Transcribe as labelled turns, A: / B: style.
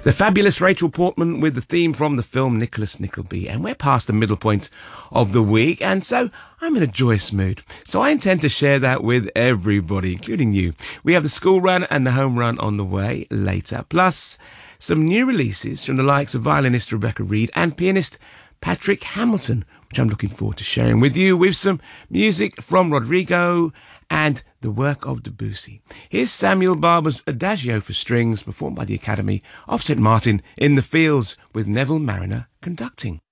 A: The fabulous Rachel Portman with the theme from the film Nicholas Nickleby. And we're past the middle point of the week, and so I'm in a joyous mood. So I intend to share that with everybody, including you. We have the school run and the home run on the way later, plus some new releases from the likes of violinist Rebecca Reed and pianist Patrick Hamilton, which I'm looking forward to sharing with you, with some music from Rodrigo and the work of Debussy. Here's Samuel Barber's Adagio for strings, performed by the Academy of St. Martin in the Fields, with Neville Marriner conducting.